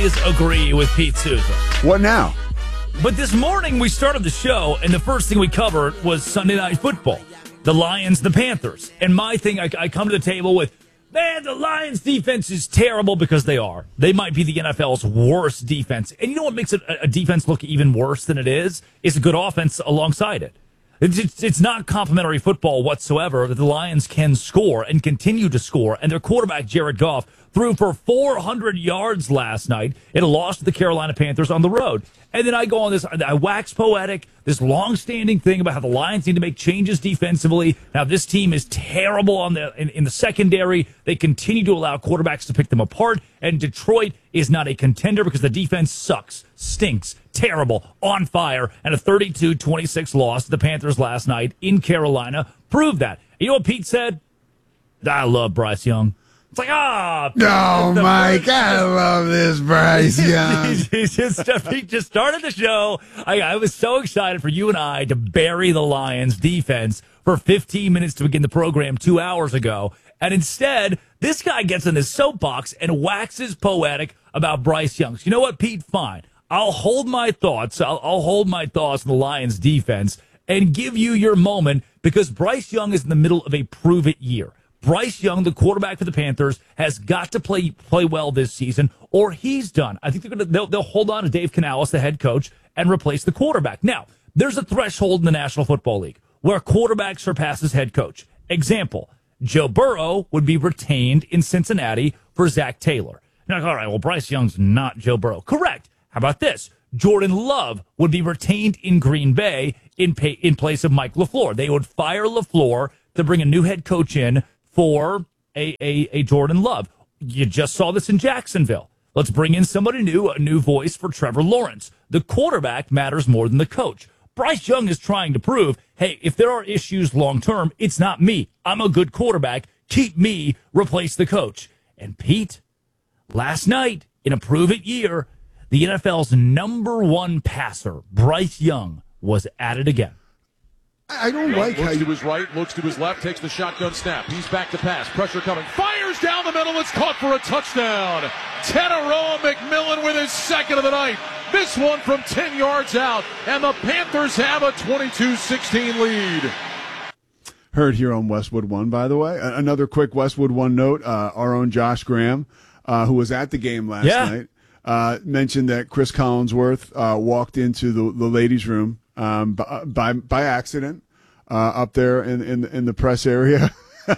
Agree with Pete Souza. What now? But this morning we started the show, and the first thing we covered was Sunday Night Football. The Lions, the Panthers. And my thing, I come to the table with, man, the Lions defense is terrible, because they are. They might be the NFL's worst defense. And you know what makes a defense look even worse than it is? It's a good offense alongside it. It's not complimentary football whatsoever that the Lions can score and continue to score. And their quarterback, Jared Goff, threw for 400 yards last night in a loss to the Carolina Panthers on the road. And then I go on this, I wax poetic, this long-standing thing about how the Lions need to make changes defensively. Now, this team is terrible in the secondary. They continue to allow quarterbacks to pick them apart. And Detroit is not a contender because the defense sucks, stinks, terrible, on fire. And a 32-26 loss to the Panthers last night in Carolina proved that. You know what Pete said? I love Bryce Young. It's like, oh, Mike, I love this Bryce Young. he just started the show. I was so excited for you and I to bury the Lions defense for 15 minutes to begin the program 2 hours ago. And instead, this guy gets in his soapbox and waxes poetic about Bryce Young. So you know what, Pete? Fine. I'll hold my thoughts. I'll hold my thoughts on the Lions defense and give you your moment, because Bryce Young is in the middle of a prove-it year. Bryce Young, the quarterback for the Panthers, has got to play well this season, or he's done. I think they'll hold on to Dave Canales, the head coach, and replace the quarterback. Now, there's a threshold in the National Football League where quarterback surpasses head coach. Example, Joe Burrow would be retained in Cincinnati for Zach Taylor. You're like, all right, well, Bryce Young's not Joe Burrow. Correct. How about this? Jordan Love would be retained in Green Bay in place of Mike LaFleur. They would fire LaFleur to bring a new head coach in for a Jordan Love. You just saw this in Jacksonville. Let's bring in somebody new, a new voice for Trevor Lawrence. The quarterback matters more than the coach. Bryce Young is trying to prove, hey, if there are issues long-term, it's not me. I'm a good quarterback. Keep me, replace the coach. And Pete, last night, in a prove-it year, the NFL's number one passer, Bryce Young, was at it again. I don't like how looks to his right, looks to his left, takes the shotgun snap. He's back to pass. Pressure coming. Fires down the middle. It's caught for a touchdown. Teteroa McMillan with his second of the night. This one from 10 yards out. And the Panthers have a 22-16 lead. Heard here on Westwood One, by the way. Another quick Westwood One note. Our own Josh Graham, who was at the game last night, mentioned that Chris Collinsworth walked into the ladies' room by accident up there in the press area.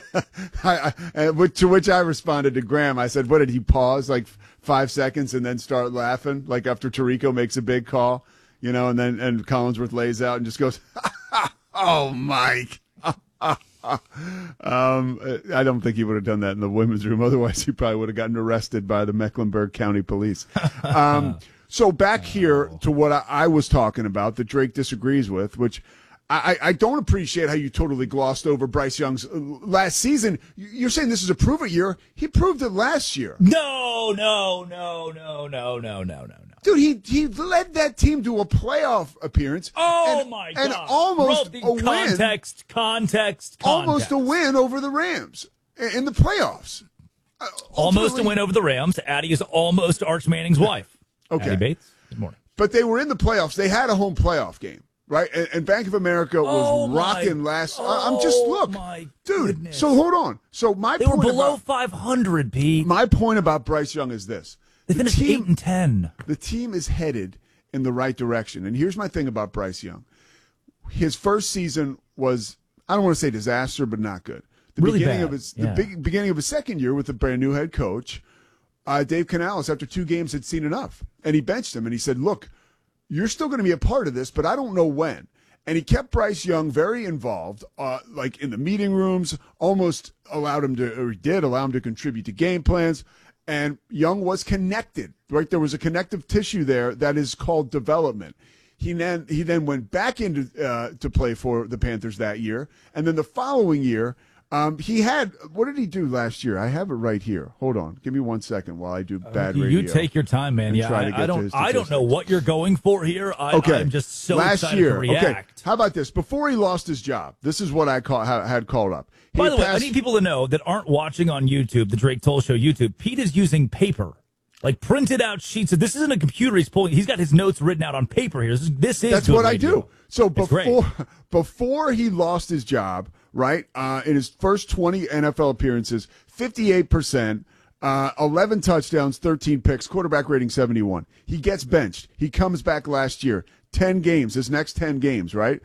To which I responded to Graham. I said, what did he pause like 5 seconds and then start laughing like after Tirico makes a big call, and then Collinsworth lays out and just goes, oh, Mike. I don't think he would have done that in the women's room. Otherwise, he probably would have gotten arrested by the Mecklenburg County Police. So back here to what I was talking about that Drake disagrees with, which I don't appreciate how you totally glossed over Bryce Young's last season. You're saying this is a prove-it year. He proved it last year. No. Dude, he led that team to a playoff appearance. My God. And almost a win. Context. Almost a win over the Rams in the playoffs. Almost a win over the Rams. Addie is almost Arch Manning's wife. Okay. Addie Bates, good morning. But they were in the playoffs. They had a home playoff game, right? And Bank of America was rocking last. I'm just dude. Goodness. So hold on. So they were below 500, Pete. My point about Bryce Young is this: they finished 8-10. The team is headed in the right direction. And here's my thing about Bryce Young: his first season was, I don't want to say disaster, but not good. The beginning of his second year with a brand new head coach. Dave Canales, after 2 games, had seen enough, and he benched him. And he said, look, you're still going to be a part of this, but I don't know when. And he kept Bryce Young very involved, like in the meeting rooms, almost allow him to contribute to game plans. And Young was connected, right? There was a connective tissue there that is called development. He then went back into to play for the Panthers that year. And then the following year, he had, what did he do last year? I have it right here. Hold on. Give me 1 second while I do bad radio. You take your time, man. Yeah, I don't know what you're going for here. I'm just so excited to react. Okay. How about this? Before he lost his job, this is what I had called up. By the way, I need people to know that aren't watching on YouTube, the Drake Toll Show YouTube, Pete is using paper like printed out sheets. This isn't a computer he's pulling. He's got his notes written out on paper here. This is That's good what radio. I do. So before he lost his job, right, in his first 20 NFL appearances, 58%, 11 touchdowns, 13 picks, quarterback rating 71. He gets benched. He comes back last year, 10 games, his next 10 games, right?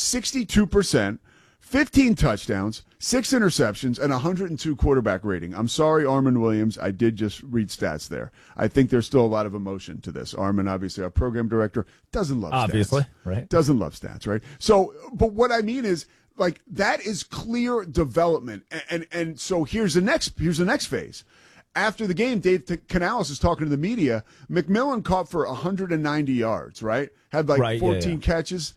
62%, 15 touchdowns, 6 interceptions, and 102 quarterback rating. I'm sorry, Armin Williams. I did just read stats there. I think there's still a lot of emotion to this. Armin, obviously, our program director, doesn't love obviously, stats. Right? Doesn't love stats, right? So, but what I mean is, like, that is clear development. And so here's the next phase. After the game, Dave Canales is talking to the media. McMillan caught for 190 yards, right? Had like 14 catches.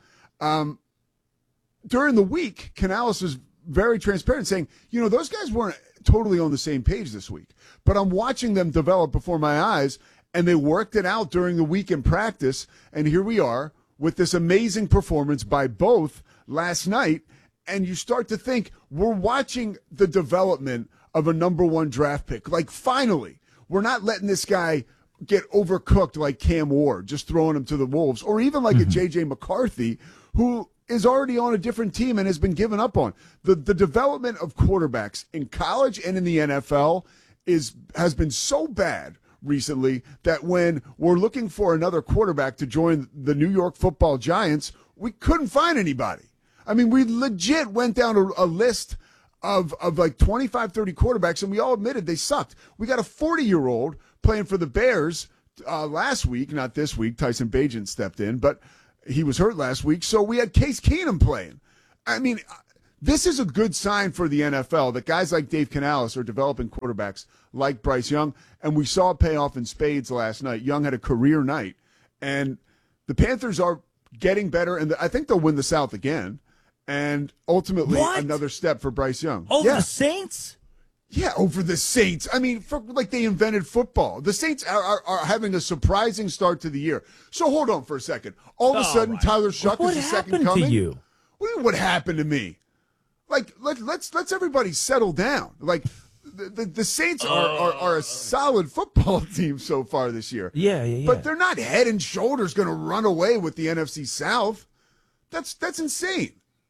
During the week, Canales was very transparent, saying, those guys weren't totally on the same page this week. But I'm watching them develop before my eyes, and they worked it out during the week in practice. And here we are with this amazing performance by both last night. And you start to think, we're watching the development of a number 1 draft pick. Like, finally, we're not letting this guy get overcooked like Cam Ward, just throwing him to the wolves, or even like a J.J. McCarthy, who is already on a different team and has been given up on. The development of quarterbacks in college and in the NFL has been so bad recently that when we're looking for another quarterback to join the New York Football Giants, we couldn't find anybody. I mean, we legit went down a list of like 25, 30 quarterbacks, and we all admitted they sucked. We got a 40-year-old playing for the Bears last week, not this week. Tyson Bagent stepped in, but he was hurt last week. So we had Case Keenum playing. I mean, this is a good sign for the NFL that guys like Dave Canales are developing quarterbacks like Bryce Young, and we saw it pay off in spades last night. Young had a career night, and the Panthers are getting better, and I think they'll win the South again. And ultimately, another step for Bryce Young. Over the Saints? Yeah, over the Saints. I mean, like they invented football. The Saints are having a surprising start to the year. So hold on for a second. All of a sudden, Tyler Shuck is the second coming. What happened to you? What happened to me? Like, let's everybody settle down. Like, the Saints are a solid football team so far this year. Yeah. But they're not head and shoulders going to run away with the NFC South. That's insane.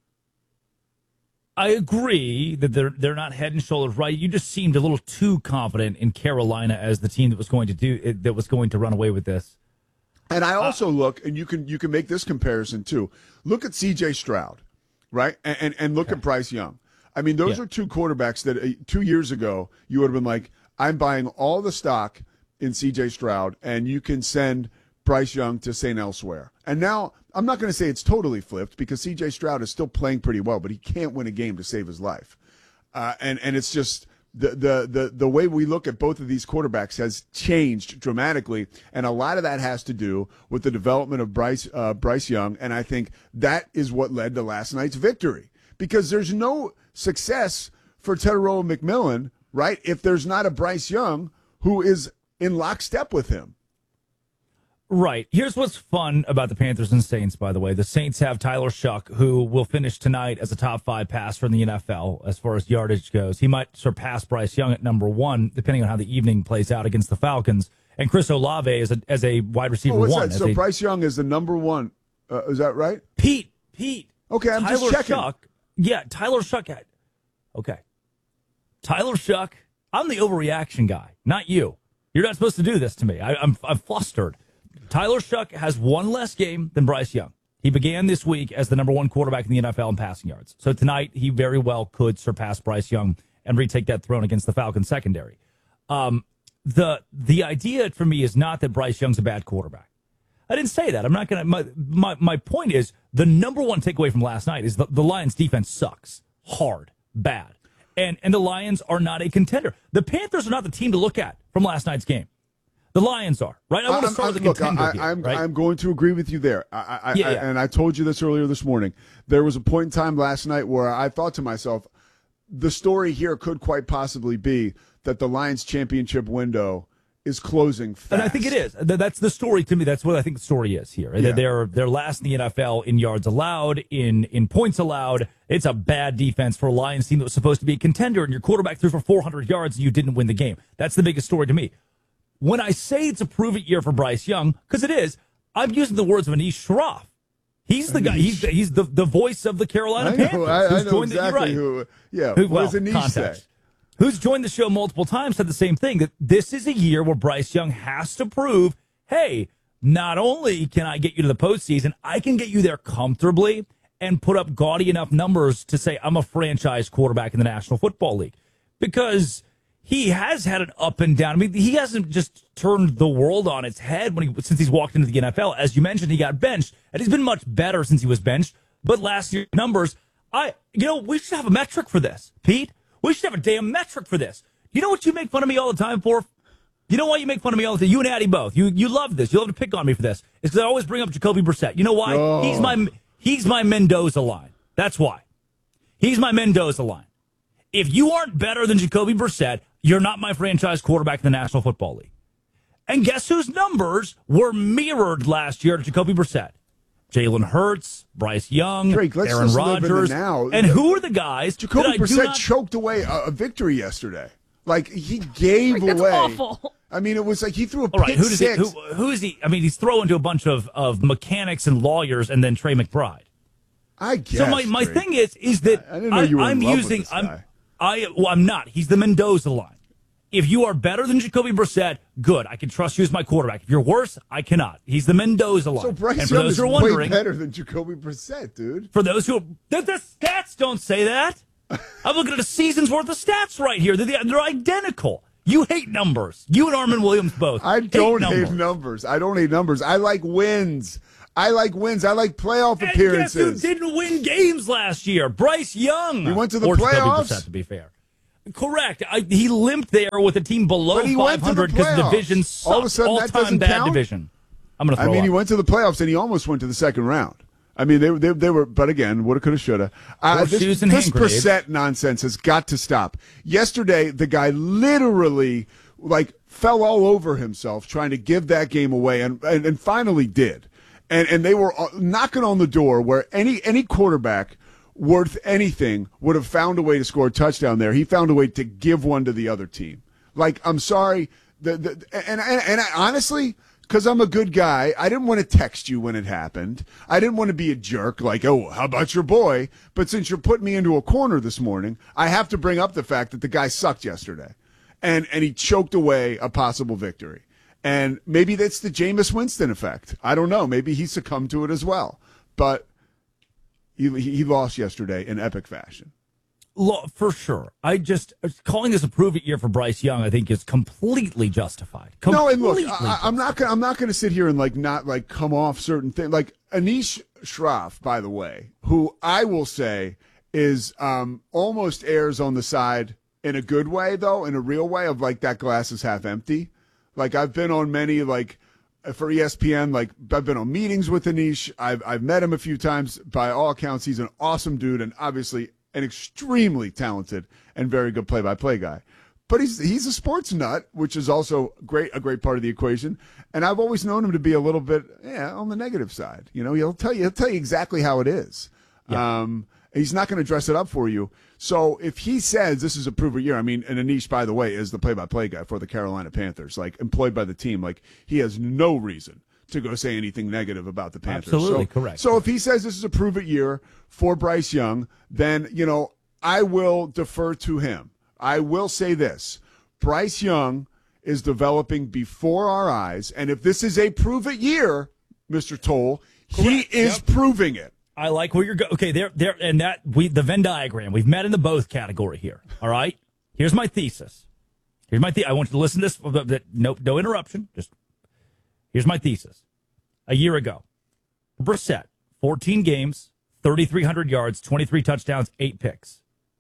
I agree that they're not head and shoulders right. You just seemed a little too confident in Carolina as the team that was going to run away with this. And I also look, and you can make this comparison too. Look at C.J. Stroud, right, and look at Bryce Young. I mean, those are two quarterbacks that 2 years ago you would have been like, I'm buying all the stock in C.J. Stroud, and you can send Bryce Young to St. Elsewhere. And now I'm not going to say it's totally flipped because C.J. Stroud is still playing pretty well, but he can't win a game to save his life. And it's just the way we look at both of these quarterbacks has changed dramatically, and a lot of that has to do with the development of Bryce Young, and I think that is what led to last night's victory. Because there's no success for Tetairoa McMillan, right, if there's not a Bryce Young who is in lockstep with him. Right. Here's what's fun about the Panthers and Saints, by the way. The Saints have Tyler Shuck, who will finish tonight as a top 5 passer in the NFL as far as yardage goes. He might surpass Bryce Young at number 1, depending on how the evening plays out against the Falcons. And Chris Olave as a wide receiver 1. So Bryce Young is the number 1. Is that right? Pete. Okay, I'm Tyler just checking. Shuck. Yeah, Tyler Shuck. Okay. Tyler Shuck, I'm the overreaction guy, not you. You're not supposed to do this to me. I'm flustered. Tyler Shuck has one less game than Bryce Young. He began this week as the number 1 quarterback in the NFL in passing yards. So tonight, he very well could surpass Bryce Young and retake that throne against the Falcons secondary. The idea for me is not that Bryce Young's a bad quarterback. I didn't say that. I'm not going to. My point is the number 1 takeaway from last night is the Lions' defense sucks hard, bad, and the Lions are not a contender. The Panthers are not the team to look at from last night's game. The Lions are, right? I want to start with the contender here, right? I'm going to agree with you there. And I told you this earlier this morning. There was a point in time last night where I thought to myself, the story here could quite possibly be that the Lions championship window is closing fast. And I think it is. That's the story to me. That's what I think the story is here. Yeah. They're last in the NFL in yards allowed, in points allowed. It's a bad defense for a Lions team that was supposed to be a contender, and your quarterback threw for 400 yards and you didn't win the game. That's the biggest story to me. when I say it's a prove-it year for Bryce Young, because it is, I'm using the words of Anish Shroff. He's the guy. He's the voice of the Carolina Panthers. I know exactly who. Yeah. What does Anish say? Who's joined the show multiple times said the same thing, that this is a year where Bryce Young has to prove, hey, not only can I get you to the postseason, I can get you there comfortably and put up gaudy enough numbers to say I'm a franchise quarterback in the National Football League. Because he has had an up and down. I mean, he hasn't just turned the world on its head since he's walked into the NFL. As you mentioned, he got benched, and he's been much better since he was benched. But last year's numbers, we should have a metric for this, Pete. We should have a damn metric for this. You know what you make fun of me all the time for? You know why you make fun of me all the time? You and Addie both. You love this. You love to pick on me for this. It's because I always bring up Jacoby Brissett. You know why? Oh. He's my Mendoza line. That's why. He's my Mendoza line. If you aren't better than Jacoby Brissett, you're not my franchise quarterback in the National Football League. And guess whose numbers were mirrored last year to Jacoby Brissett? Jalen Hurts, Bryce Young, Drake, Aaron Rodgers. And who are the guys? Jacoby Brissett choked away a victory yesterday. Like, he gave That's away. Awful. I mean, it was like he threw a pick six. Who is he? I mean, he's throwing to a bunch of mechanics and lawyers and then Trey McBride. I guess. So my thing is that I didn't know you were I'm in love using with this guy. I'm not. He's the Mendoza line. If you are better than Jacoby Brissett, good. I can trust you as my quarterback. If you're worse, I cannot. He's the Mendoza line. So Bryce Young is way better than Jacoby Brissett, dude. For those who the stats don't say that. I'm looking at a season's worth of stats right here. They're identical. You hate numbers. You and Armin Williams both. I don't hate numbers. I don't hate numbers. I like wins. I like playoff appearances. And guess who didn't win games last year? Bryce Young. He went to the or playoffs. Brissett, to be fair. Correct. He limped there with a team below 500 because the division sucked. All of a sudden, that doesn't bad count? division. I'm going to throw up. He went to the playoffs, and he almost went to the second round. I mean, they were, but again, woulda, coulda, shoulda. This Brissett nonsense has got to stop. Yesterday, the guy literally, fell all over himself trying to give that game away, and finally did. And they were knocking on the door where any quarterback worth anything would have found a way to score a touchdown there. He found a way to give one to the other team. I'm sorry. And I, honestly, because I'm a good guy, I didn't want to text you when it happened. I didn't want to be a jerk oh, how about your boy? But since you're putting me into a corner this morning, I have to bring up the fact that the guy sucked yesterday. And he choked away a possible victory. And maybe that's the Jameis Winston effect. I don't know. Maybe he succumbed to it as well. But he lost yesterday in epic fashion. For sure. Calling this a prove-it year for Bryce Young, I think, is completely justified. No, and look, I'm not going to sit here and not come off certain things. Anish Shroff, by the way, who I will say is almost errs on the side in a good way, though, in a real way of that glass is half empty. I've been on many for ESPN, I've been on meetings with Anish. I've met him a few times. By all accounts, he's an awesome dude and obviously an extremely talented and very good play-by-play guy. But he's a sports nut, which is also a great part of the equation. And I've always known him to be a little bit on the negative side. He'll tell you exactly how it is. Yeah. He's not going to dress it up for you. So if he says this is a prove-it year, and Anish, by the way, is the play-by-play guy for the Carolina Panthers, employed by the team. He has no reason to go say anything negative about the Panthers. Absolutely correct. So if he says this is a prove-it year for Bryce Young, then, I will defer to him. I will say this. Bryce Young is developing before our eyes, and if this is a prove-it year, Mr. Toll, he is proving it. I like where you're going. Okay, there, and the Venn diagram. We've met in the both category here. All right. Here's my thesis. I want you to listen to this. No interruption. Here's my thesis. A year ago, Brissett, 14 games, 3,300 yards, 23 touchdowns, 8 picks.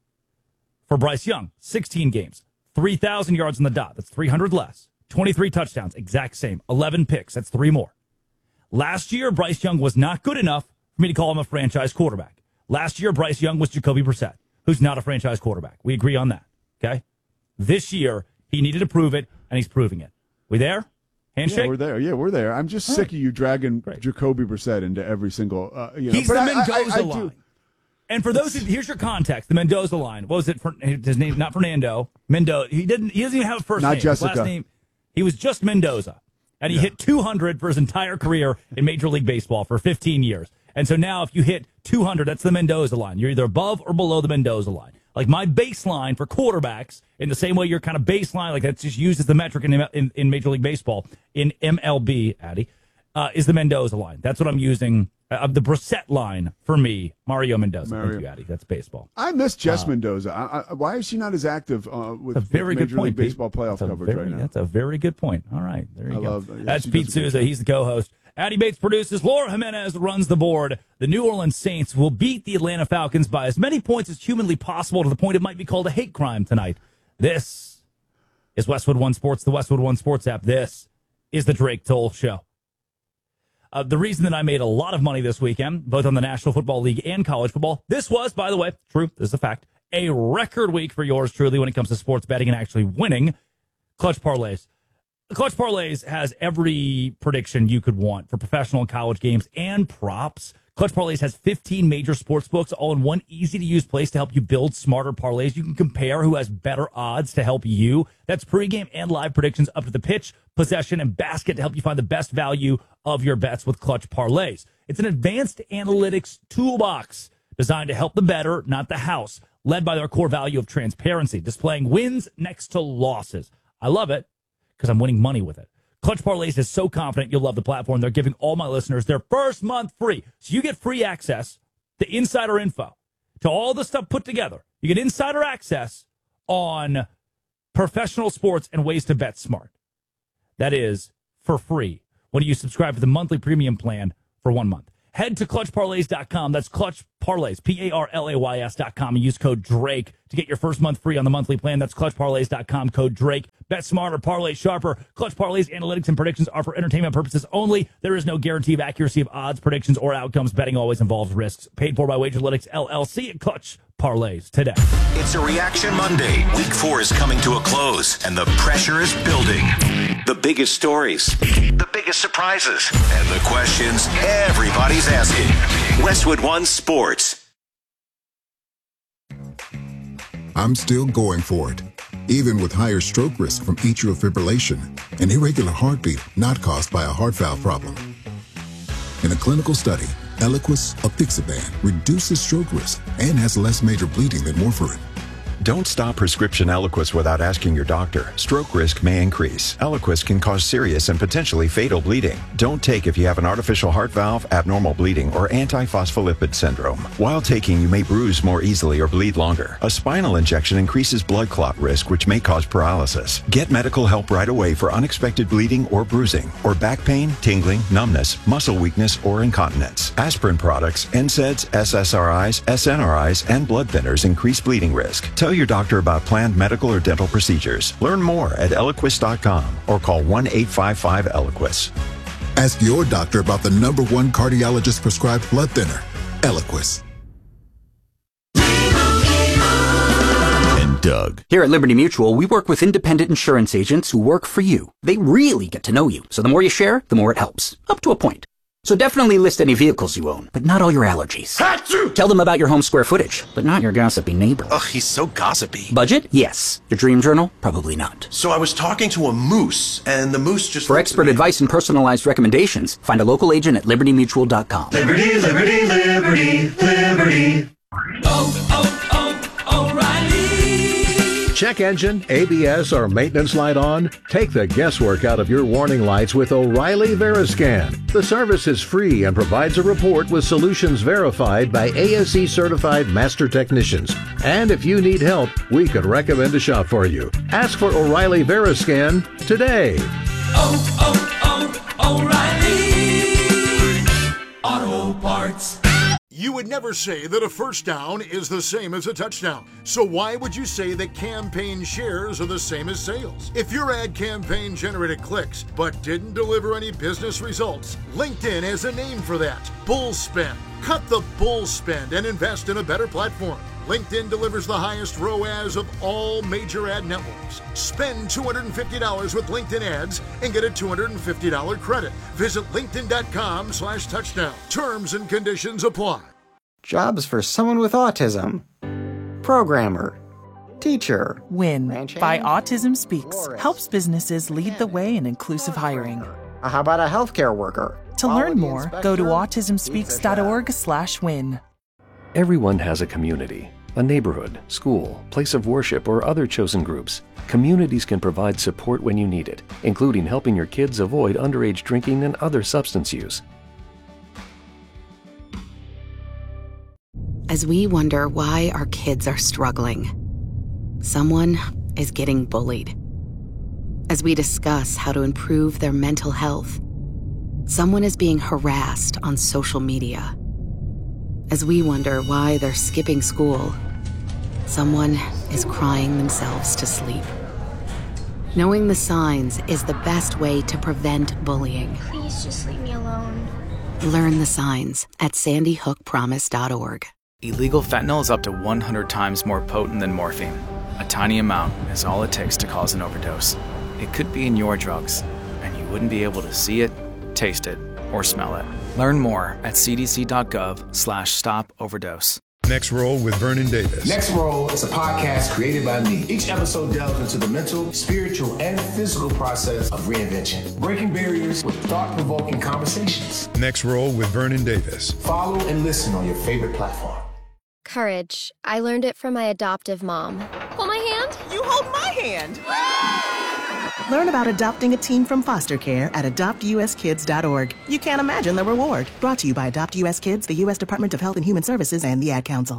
For Bryce Young, 16 games, 3,000 yards on the dot. That's 300 less. 23 touchdowns, exact same. 11 picks. That's 3 more. Last year, Bryce Young was not good enough for me to call him a franchise quarterback. Last year, Bryce Young was Jacoby Brissett, who's not a franchise quarterback. We agree on that, okay? This year, he needed to prove it, and he's proving it. We there? Handshake? Yeah, we're there. I'm just sick of you dragging Jacoby Brissett into every single, He's the Mendoza line. And for those here's your context, the Mendoza line. What was it? His name, not Fernando. Mendoza. He doesn't even have a first name. Not Jessica. His last name. He was just Mendoza, and he hit 200 for his entire career in Major League Baseball for 15 years. And so now if you hit 200, that's the Mendoza line. You're either above or below the Mendoza line. Like my baseline for quarterbacks, in the same way your kind of baseline, like that's just used as the metric in Major League Baseball, in MLB, Addy, is the Mendoza line. That's what I'm using. The Brissett line for me, Mario Mendoza. Thank you, Addy. That's baseball. I miss Jess Mendoza. Why is she not as active with Major League Baseball playoff coverage right now? That's a very good point. All right, there you go. Yeah, that's Pete Souza. He's the co-host. Addy Bates produces. Laura Jimenez runs the board. The New Orleans Saints will beat the Atlanta Falcons by as many points as humanly possible, to the point it might be called a hate crime tonight. This is Westwood One Sports, the Westwood One Sports app. This is the Drake Toll Show. The reason that I made a lot of money this weekend, both on the National Football League and college football, this was, by the way, true, this is a fact, a record week for yours truly when it comes to sports betting and actually winning. Clutch Parlays. Clutch Parlays has every prediction you could want for professional and college games and props. Clutch Parlays has 15 major sports books all in one easy-to-use place to help you build smarter parlays. You can compare who has better odds to help you. That's pregame and live predictions up to the pitch, possession, and basket to help you find the best value of your bets with Clutch Parlays. It's an advanced analytics toolbox designed to help the bettor, not the house, led by their core value of transparency, displaying wins next to losses. I love it because I'm winning money with it. Clutch Parlays is so confident you'll love the platform. They're giving all my listeners their first month free. So you get free access to insider info, to all the stuff put together. You get insider access on professional sports and ways to bet smart. That is for free when you subscribe to the monthly premium plan for 1 month. Head to clutchparlays.com. That's Clutch Parlays, Parlays.com, and use code Drake to get your first month free on the monthly plan. That's clutchparlays.com, code Drake. Bet smarter, parlay sharper. Clutch Parlays analytics and predictions are for entertainment purposes only. There is no guarantee of accuracy of odds, predictions, or outcomes. Betting always involves risks. Paid for by Wagerlytics LLC and Clutch Parlays today. It's a Reaction Monday. Week 4 is coming to a close, and the pressure is building. The biggest stories, the biggest surprises, and the questions everybody's asking. Westwood One Sports. I'm still going for it, even with higher stroke risk from atrial fibrillation, an irregular heartbeat not caused by a heart valve problem. In a clinical study, Eliquis, apixaban, reduces stroke risk and has less major bleeding than warfarin. Don't stop prescription Eliquis without asking your doctor. Stroke risk may increase. Eliquis can cause serious and potentially fatal bleeding. Don't take if you have an artificial heart valve, abnormal bleeding, or antiphospholipid syndrome. While taking, you may bruise more easily or bleed longer. A spinal injection increases blood clot risk, which may cause paralysis. Get medical help right away for unexpected bleeding or bruising, or back pain, tingling, numbness, muscle weakness, or incontinence. Aspirin products, NSAIDs, SSRIs, SNRIs, and blood thinners increase bleeding risk. Tell your doctor about planned medical or dental procedures. Learn more at Eliquis.com or call 1-855-ELIQUIS. Ask your doctor about the #1 cardiologist prescribed blood thinner, Eliquis. And Doug. Here at Liberty Mutual, we work with independent insurance agents who work for you. They really get to know you. So the more you share, the more it helps. Up to a point. So definitely list any vehicles you own, but not all your allergies. Achoo! Tell them about your home square footage, but not your gossipy neighbor. Ugh, he's so gossipy. Budget? Yes. Your dream journal? Probably not. So I was talking to a moose, and the moose just... For expert advice and personalized recommendations, find a local agent at libertymutual.com. Liberty, liberty, liberty, liberty. O'Reilly. Check engine, ABS, or maintenance light on? Take the guesswork out of your warning lights with O'Reilly Veriscan. The service is free and provides a report with solutions verified by ASE certified master technicians. And if you need help, we could recommend a shop for you. Ask for O'Reilly Veriscan today. O'Reilly Auto Parts. You would never say that a first down is the same as a touchdown. So why would you say that campaign shares are the same as sales? If your ad campaign generated clicks but didn't deliver any business results, LinkedIn has a name for that: bull spend. Cut the bull spend and invest in a better platform. LinkedIn delivers the highest ROAS of all major ad networks. Spend $250 with LinkedIn ads and get a $250 credit. Visit linkedin.com/touchdown. Terms and conditions apply. Jobs for someone with autism. Programmer. Teacher. WIN by Autism Speaks helps businesses lead the way in inclusive hiring. How about a healthcare worker? To learn more, go to autismspeaks.org/win. Everyone has a community, a neighborhood, school, place of worship, or other chosen groups. Communities can provide support when you need it, including helping your kids avoid underage drinking and other substance use. As we wonder why our kids are struggling, someone is getting bullied. As we discuss how to improve their mental health, someone is being harassed on social media. As we wonder why they're skipping school, someone is crying themselves to sleep. Knowing the signs is the best way to prevent bullying. Please just leave me alone. Learn the signs at sandyhookpromise.org. Illegal fentanyl is up to 100 times more potent than morphine. A tiny amount is all it takes to cause an overdose. It could be in your drugs, and you wouldn't be able to see it, taste it, or smell it. Learn more at cdc.gov/stop-overdose. Next Roll with Vernon Davis. Next Roll is a podcast created by me. Each episode delves into the mental, spiritual, and physical process of reinvention, breaking barriers with thought-provoking conversations. Next Roll with Vernon Davis. Follow and listen on your favorite platform. Courage. I learned it from my adoptive mom. Hold my hand. You hold my hand. Learn about adopting a teen from foster care at adoptuskids.org. You can't imagine the reward. Brought to you by Adopt US Kids, the U.S. Department of Health and Human Services, and the Ad Council.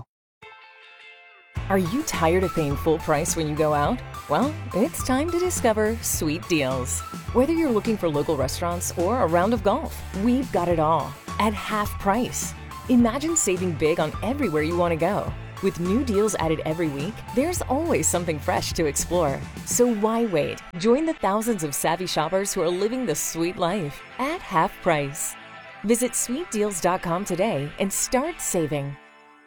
Are you tired of paying full price when you go out? Well, it's time to discover Sweet Deals. Whether you're looking for local restaurants or a round of golf, we've got it all at half price. Imagine saving big on everywhere you want to go. With new deals added every week, there's always something fresh to explore. So why wait? Join the thousands of savvy shoppers who are living the sweet life at half price. Visit sweetdeals.com today and start saving.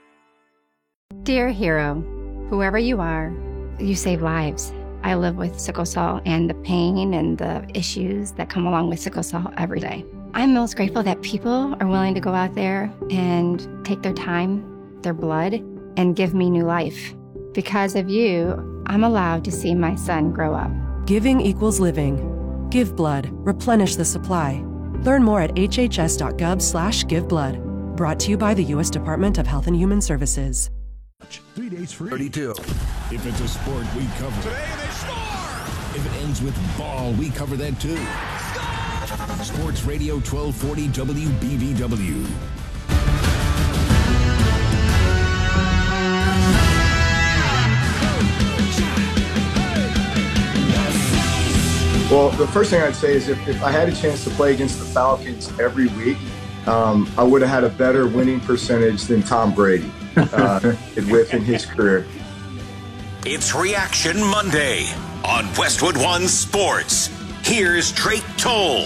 Dear hero, whoever you are, you save lives. I live with sickle cell and the pain and the issues that come along with sickle cell every day. I'm most grateful that people are willing to go out there and take their time, their blood, and give me new life. Because of you, I'm allowed to see my son grow up. Giving equals living. Give blood. Replenish the supply. Learn more at hhs.gov/giveblood. Brought to you by the U.S. Department of Health and Human Services. 3 days free. 32. If it's a sport, we cover. Today they score! If it ends with ball, we cover that too. Score! Sports Radio 1240 WBVW. Well, the first thing I'd say is if I had a chance to play against the Falcons every week, I would have had a better winning percentage than Tom Brady within his career. It's Reaction Monday on Westwood One Sports. Here's Drake Toll.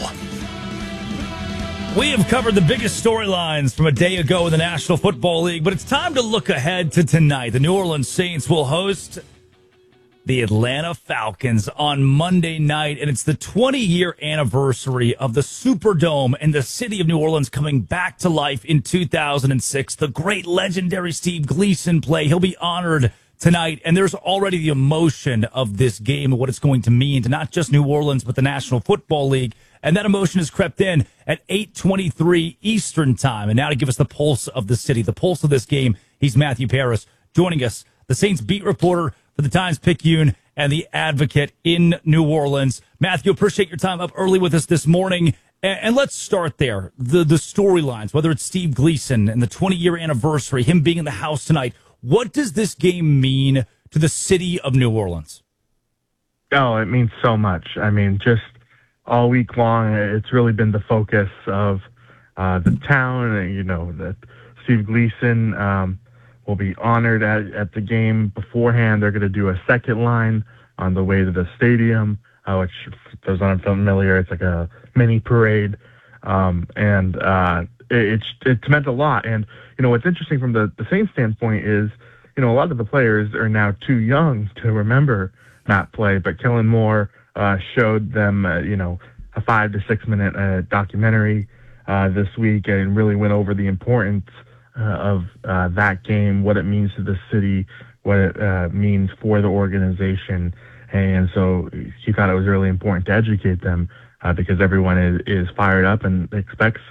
We have covered the biggest storylines from a day ago in the National Football League, but it's time to look ahead to tonight. The New Orleans Saints will host the Atlanta Falcons on Monday night, and it's the 20-year anniversary of the Superdome and the city of New Orleans coming back to life in 2006. The great legendary Steve Gleason play. He'll be honored tonight, and there's already the emotion of this game and what it's going to mean to not just New Orleans, but the National Football League. And that emotion has crept in at 8:23 Eastern time. And now to give us the pulse of the city, the pulse of this game, he's Matthew Paris joining us, the Saints beat reporter for the Times-Picayune and the Advocate in New Orleans. Matthew, appreciate your time up early with us this morning. And let's start there. The storylines, whether it's Steve Gleason and the 20-year anniversary, him being in the house tonight. What does this game mean to the city of New Orleans? Oh, it means so much. I mean, just all week long, it's really been the focus of the town. You know, that Steve Gleason will be honored at the game beforehand. They're going to do a second line on the way to the stadium, which, for those unfamiliar, it's like a mini parade. It's meant a lot. And, you know, what's interesting from the Saints standpoint is, you know, a lot of the players are now too young to remember that play, but Kellen Moore showed them, you know, a 5 to 6 minute documentary this week and really went over the importance of that game, what it means to the city, what it means for the organization. And so he thought it was really important to educate them because everyone is fired up and expects,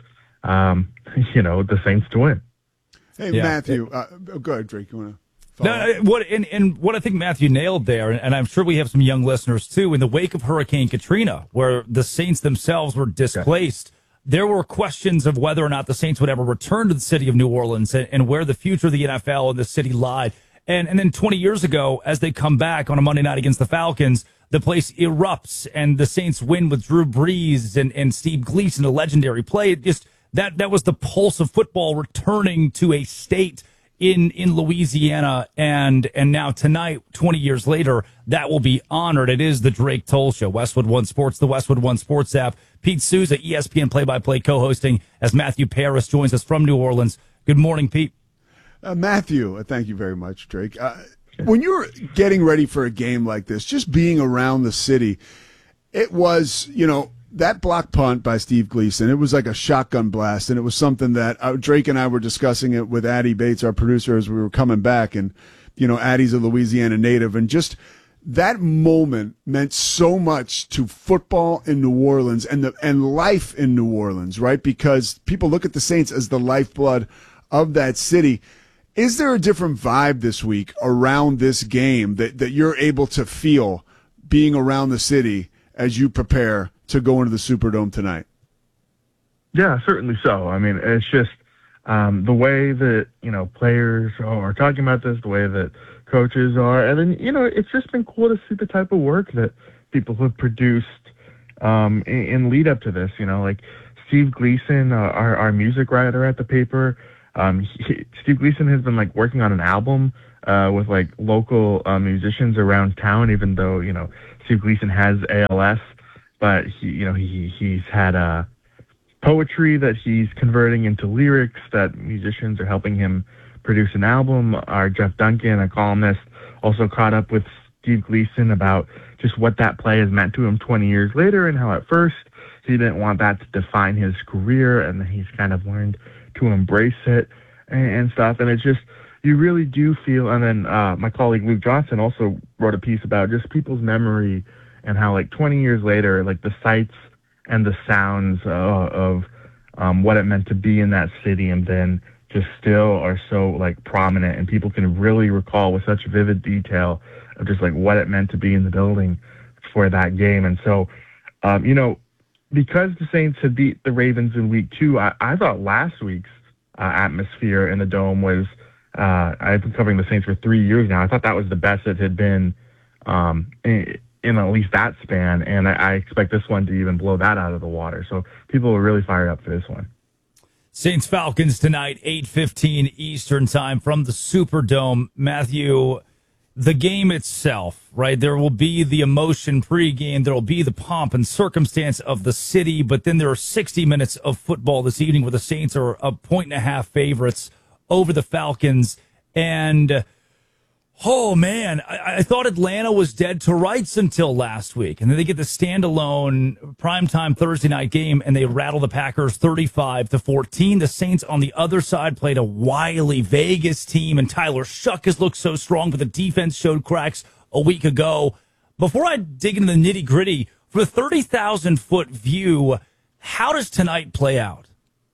the Saints to win. Hey, Matthew, go ahead, Drake. You want to? What I think Matthew nailed there, and I'm sure we have some young listeners too, in the wake of Hurricane Katrina, where the Saints themselves were displaced, there were questions of whether or not the Saints would ever return to the city of New Orleans and where the future of the NFL and the city lied. And then 20 years ago, as they come back on a Monday night against the Falcons, the place erupts and the Saints win with Drew Brees and Steve Gleason, a legendary play. It just that was the pulse of football returning to a state in Louisiana, and now tonight, 20 years later, that will be honored. It is the Drake Toll Show, Westwood One Sports, the Westwood One Sports app. Pete Souza, ESPN play-by-play co-hosting, as Matthew Paris joins us from New Orleans. Good morning, Pete. Matthew, thank you very much, Drake. When you're getting ready for a game like this, just being around the city, it was, that block punt by Steve Gleason, it was like a shotgun blast, and it was something that Drake and I were discussing it with Addie Bates, our producer, as we were coming back, and, Addie's a Louisiana native, and just that moment meant so much to football in New Orleans and life in New Orleans, right? Because people look at the Saints as the lifeblood of that city. Is there a different vibe this week around this game that you're able to feel being around the city as you prepare to go into the Superdome tonight? Yeah, certainly so. I mean, it's just the way that, players are talking about this, the way that coaches are. And then, it's just been cool to see the type of work that people have produced in lead up to this. Like Steve Gleason, our music writer at the paper, Steve Gleason has been working on an album with local musicians around town, even though, Steve Gleason has ALS. But he's had poetry that he's converting into lyrics that musicians are helping him produce an album. Our Jeff Duncan, a columnist, also caught up with Steve Gleason about just what that play has meant to him 20 years later, and how at first he didn't want that to define his career, and then he's kind of learned to embrace it and stuff. And it's just, you really do feel. And then my colleague Luke Johnson also wrote a piece about just people's memory and how 20 years later, the sights and the sounds of what it meant to be in that city and then just still are so prominent, and people can really recall with such vivid detail of just what it meant to be in the building for that game. And so, because the Saints had beat the Ravens in week 2, I thought last week's atmosphere in the Dome was, I've been covering the Saints for 3 years now. I thought that was the best it had been in at least that span, and I expect this one to even blow that out of the water. So people are really fired up for this one. Saints Falcons tonight, 8:15 Eastern time from the Superdome. Matthew, the game itself, right? There will be the emotion pregame. There will be the pomp and circumstance of the city, but then there are 60 minutes of football this evening where the Saints are 1.5 favorites over the Falcons. And oh, man, I thought Atlanta was dead to rights until last week. And then they get the standalone primetime Thursday night game, and they rattle the Packers 35-14. The Saints on the other side played a wily Vegas team, and Tyler Shuck has looked so strong, but the defense showed cracks a week ago. Before I dig into the nitty-gritty, from a 30,000-foot view, how does tonight play out?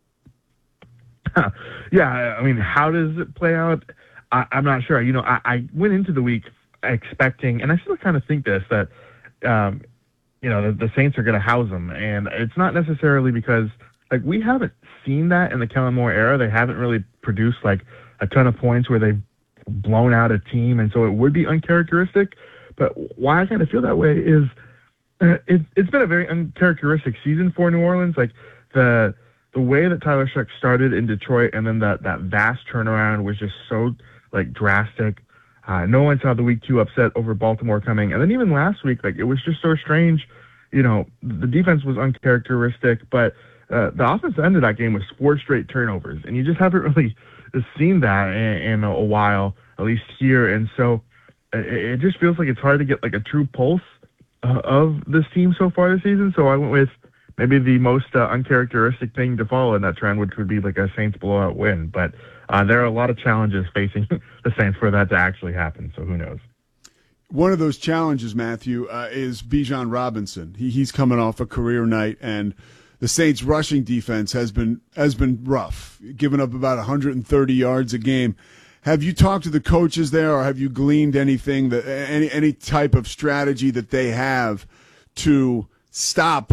Yeah, I mean, how does it play out? I'm not sure. I went into the week expecting, and I still kind of think this, that, the Saints are going to house them. And it's not necessarily because, we haven't seen that in the Kellen Moore era. They haven't really produced, a ton of points where they've blown out a team. And so it would be uncharacteristic. But why I kind of feel that way is it's been a very uncharacteristic season for New Orleans. The way that Tyler Shuck started in Detroit and then that vast turnaround was just so drastic. No one saw the week 2 upset over Baltimore coming. And then even last week, it was just so strange. The defense was uncharacteristic, but the offense ended that game with 4 straight turnovers. And you just haven't really seen that in a while, at least here. And so it just feels like it's hard to get a true pulse of this team so far this season. So I went with maybe the most uncharacteristic thing to follow in that trend, which would be like a Saints blowout win. But there are a lot of challenges facing the Saints for that to actually happen. So who knows? One of those challenges, Matthew, is Bijan Robinson. He's coming off a career night, and the Saints' rushing defense has been rough, giving up about 130 yards a game. Have you talked to the coaches there, or have you gleaned anything any type of strategy that they have to stop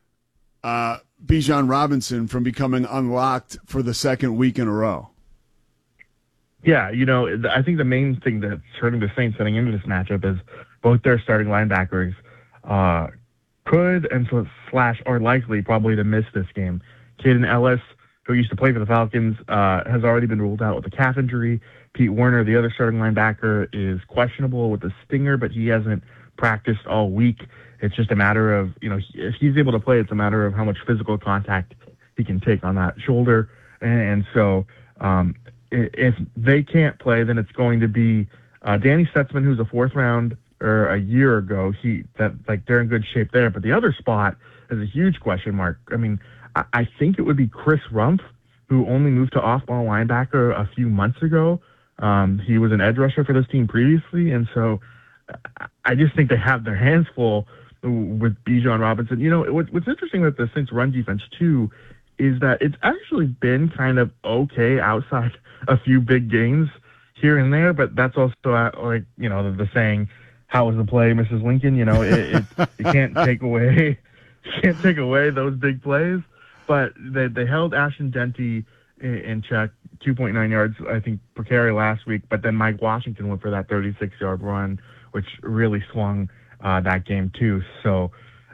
Bijan Robinson from becoming unlocked for the second week in a row? Yeah, I think the main thing that's hurting the Saints heading into this matchup is both their starting linebackers could and are likely probably to miss this game. Caden Ellis, who used to play for the Falcons, has already been ruled out with a calf injury. Pete Werner, the other starting linebacker, is questionable with a stinger, but he hasn't practiced all week. It's just a matter of, if he's able to play, it's a matter of how much physical contact he can take on that shoulder. And so if they can't play, then it's going to be Danny Stutzman, who's a fourth round or a year ago. They're in good shape there. But the other spot is a huge question mark. I mean, I think it would be Chris Rumpf, who only moved to off-ball linebacker a few months ago. He was an edge rusher for this team previously, and so I just think they have their hands full with Bijan Robinson. What's interesting with the Saints' run defense, too, is that it's actually been kind of okay outside a few big games here and there, but that's also the saying, how was the play, Mrs. Lincoln? You can't take away those big plays. But they held Ashton Denty in check, 2.9 yards, I think, per carry last week. But then Mike Washington went for that 36-yard run, which really swung that game too. So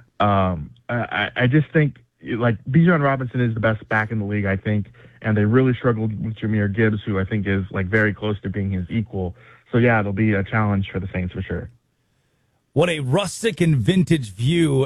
I just think Bijan Robinson is the best back in the league, I think, and they really struggled with Jahmyr Gibbs, who I think is very close to being his equal. So yeah, it'll be a challenge for the Saints for sure. What a rustic and vintage view